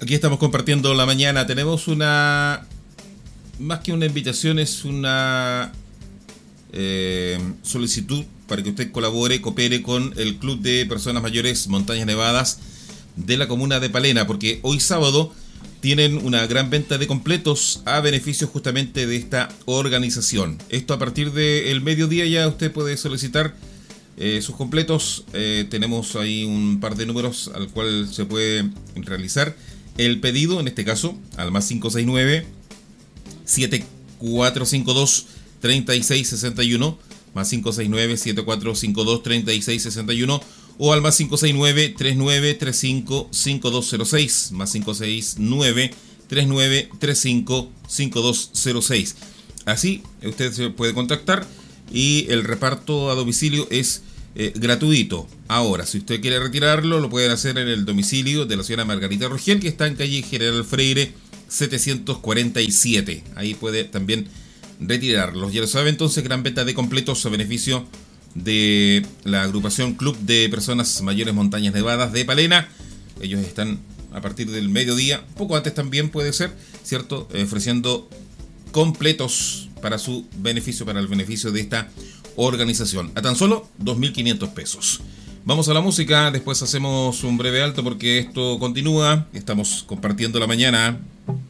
Aquí estamos compartiendo la mañana. Tenemos una, más que una invitación, es una solicitud para que usted colabore, coopere con el Club de Personas Mayores Montañas Nevadas de la comuna de Palena, porque hoy sábado tienen una gran venta de completos a beneficio justamente de esta organización. Esto a partir del mediodía ya usted puede solicitar sus completos. Tenemos ahí un par de números al cual se puede realizar el pedido, en este caso al más 569 7452 3661, más 569 7452 3661, o al más 569 3935 5206, más 569 3935 5206. Así usted se puede contactar y el reparto a domicilio es gratuito. Ahora, si usted quiere retirarlo, lo pueden hacer en el domicilio de la señora Margarita Rogel, que está en calle General Freire 747. Ahí puede también retirarlos. Ya lo sabe, entonces, gran venta de completos a beneficio de la agrupación Club de Personas Mayores Montañas Nevadas de Palena. Ellos están a partir del mediodía, poco antes también puede ser, ¿cierto? Ofreciendo completos para su beneficio, para el beneficio de esta organización, a tan solo 2.500 pesos. Vamos a la música, después hacemos un breve alto porque esto continúa. Estamos compartiendo la mañana.